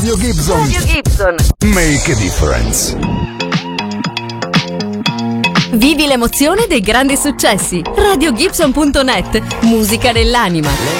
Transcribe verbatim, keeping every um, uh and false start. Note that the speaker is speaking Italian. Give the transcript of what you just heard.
Radio Gibson. Radio Gibson. Make a difference. Vivi l'emozione dei grandi successi. radio gibson punto net. Musica dell'anima.